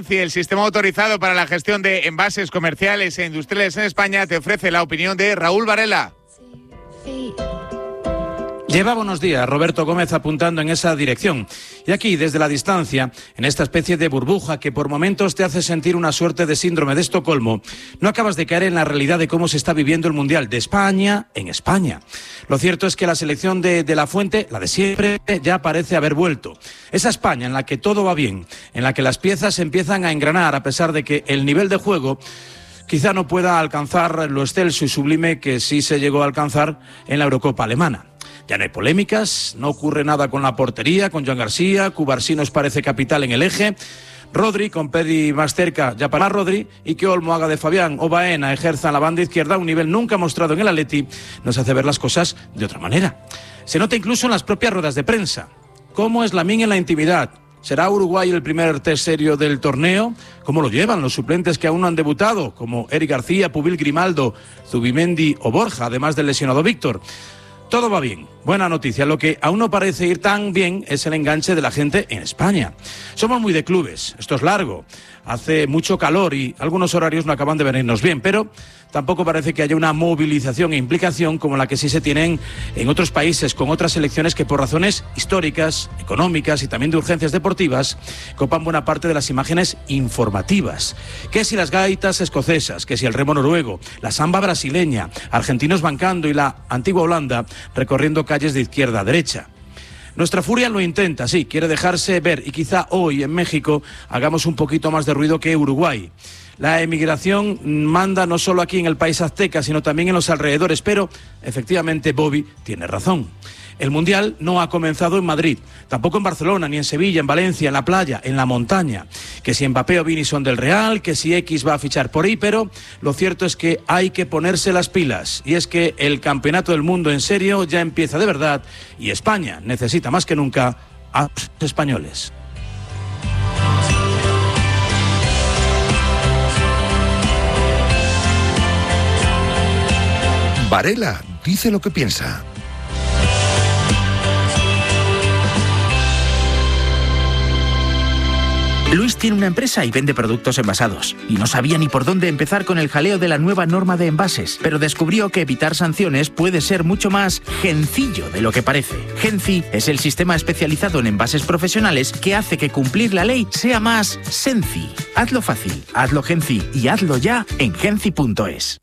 SENCI, el sistema autorizado para la gestión de envases comerciales e industriales en España, te ofrece la opinión de Raúl Varela. Llevaba unos días Roberto Gómez apuntando en esa dirección. Y aquí, desde la distancia, en esta especie de burbuja que por momentos te hace sentir una suerte de síndrome de Estocolmo, no acabas de caer en la realidad de cómo se está viviendo el Mundial de España en España. Lo cierto es que la selección de la Fuente, la de siempre, ya parece haber vuelto. Esa España en la que todo va bien, en la que las piezas empiezan a engranar a pesar de que el nivel de juego quizá no pueda alcanzar lo excelso y sublime que sí se llegó a alcanzar en la Eurocopa alemana. Ya no hay polémicas, no ocurre nada con la portería, con Joan García, Cubarsí nos parece capital en el eje, Rodri con Pedri más cerca ya para Rodri, y que Olmo haga de Fabián o Baena ejerza en la banda izquierda un nivel nunca mostrado en el Atleti, nos hace ver las cosas de otra manera. Se nota incluso en las propias ruedas de prensa. ¿Cómo es Lamine en la intimidad? ¿Será Uruguay el primer test serio del torneo? ¿Cómo lo llevan los suplentes que aún no han debutado, como Eric García, Pubil Grimaldo, Zubimendi o Borja, además del lesionado Víctor? Todo va bien, buena noticia. Lo que aún no parece ir tan bien es el enganche de la gente en España. Somos muy de clubes, esto es largo, hace mucho calor y algunos horarios no acaban de venirnos bien, pero tampoco parece que haya una movilización e implicación como la que sí se tienen en otros países con otras selecciones que por razones históricas, económicas y también de urgencias deportivas copan buena parte de las imágenes informativas. Que si las gaitas escocesas, que si el remo noruego, la samba brasileña, argentinos bancando y la antigua Holanda recorriendo calles de izquierda a derecha. Nuestra furia lo intenta, sí, quiere dejarse ver y quizá hoy en México hagamos un poquito más de ruido que Uruguay. La emigración manda no solo aquí en el país azteca, sino también en los alrededores, pero efectivamente Bobby tiene razón. El Mundial no ha comenzado en Madrid, tampoco en Barcelona, ni en Sevilla, en Valencia, en la playa, en la montaña. Que si Mbappé o Vini son del Real, que si X va a fichar por ahí, pero lo cierto es que hay que ponerse las pilas. Y es que el Campeonato del Mundo en serio ya empieza de verdad y España necesita más que nunca a los españoles. Varela dice lo que piensa. Luis tiene una empresa y vende productos envasados. Y no sabía ni por dónde empezar con el jaleo de la nueva norma de envases. Pero descubrió que evitar sanciones puede ser mucho más gencillo de lo que parece. Genci es el sistema especializado en envases profesionales que hace que cumplir la ley sea más senci. Hazlo fácil, hazlo Genci y hazlo ya en genci.es.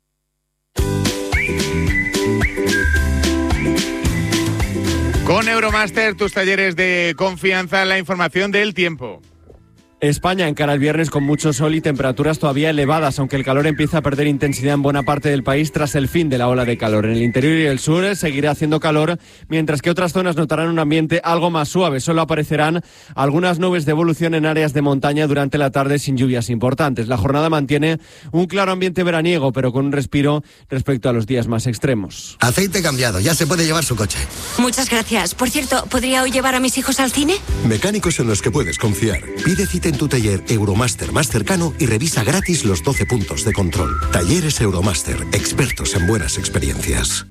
Con Euromaster, tus talleres de confianza, la información del tiempo. España encara el viernes con mucho sol y temperaturas todavía elevadas, aunque el calor empieza a perder intensidad en buena parte del país tras el fin de la ola de calor. En el interior y el sur seguirá haciendo calor, mientras que otras zonas notarán un ambiente algo más suave. Solo aparecerán algunas nubes de evolución en áreas de montaña durante la tarde sin lluvias importantes. La jornada mantiene un claro ambiente veraniego, pero con un respiro respecto a los días más extremos. Aceite cambiado, ya se puede llevar su coche. Muchas gracias. Por cierto, ¿podría hoy llevar a mis hijos al cine? Mecánicos en los que puedes confiar. Pide cita en tu taller Euromaster más cercano y revisa gratis los 12 puntos de control. Talleres Euromaster, expertos en buenas experiencias.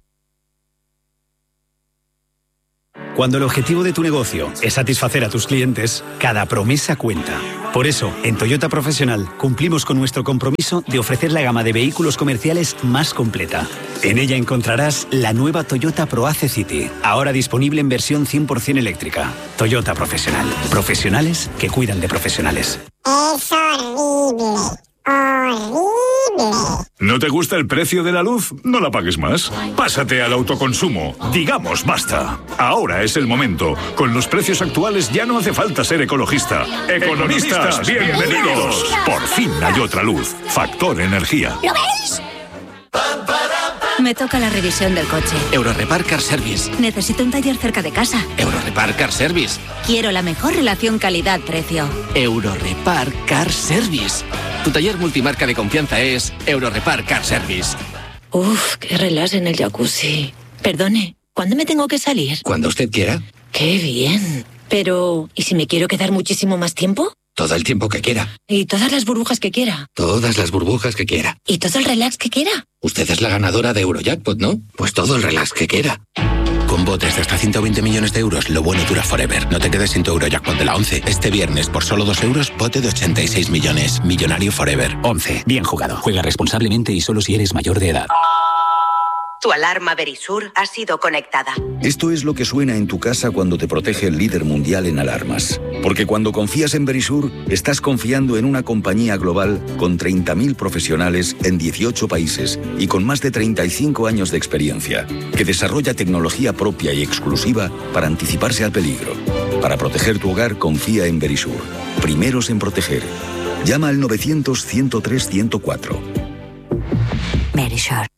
Cuando el objetivo de tu negocio es satisfacer a tus clientes, cada promesa cuenta. Por eso, en Toyota Profesional cumplimos con nuestro compromiso de ofrecer la gama de vehículos comerciales más completa. En ella encontrarás la nueva Toyota ProAce City, ahora disponible en versión 100% eléctrica. Toyota Profesional. Profesionales que cuidan de profesionales. Es horrible. ¡Horrible! ¿No te gusta el precio de la luz? No la pagues más. Pásate al autoconsumo. Digamos basta. Ahora es el momento. Con los precios actuales ya no hace falta ser ecologista. ¡Economistas, bienvenidos! Por fin hay otra luz. Factor Energía. ¿Lo veis? Me toca la revisión del coche. Eurorepar Car Service. Necesito un taller cerca de casa. Eurorepar Car Service. Quiero la mejor relación calidad-precio. Eurorepar Car Service. Tu taller multimarca de confianza es Eurorepar Car Service. Uf, qué relax en el jacuzzi. Perdone, ¿cuándo me tengo que salir? Cuando usted quiera. Qué bien. Pero, ¿y si me quiero quedar muchísimo más tiempo? Todo el tiempo que quiera. ¿Y todas las burbujas que quiera? Todas las burbujas que quiera. ¿Y todo el relax que quiera? Usted es la ganadora de Eurojackpot, ¿no? Pues todo el relax que quiera. Con botes de hasta 120 millones de euros, lo bueno dura forever. No te quedes sin tu Eurojackpot de la 11. Este viernes, por solo 2 euros, bote de 86 millones. Millonario forever. 11. Bien jugado. Juega responsablemente y solo si eres mayor de edad. Tu alarma Verisur ha sido conectada. Esto es lo que suena en tu casa cuando te protege el líder mundial en alarmas. Porque cuando confías en Verisur, estás confiando en una compañía global con 30.000 profesionales en 18 países y con más de 35 años de experiencia, que desarrolla tecnología propia y exclusiva para anticiparse al peligro. Para proteger tu hogar, confía en Verisur. Primeros en proteger. Llama al 900-103-104. Verisur.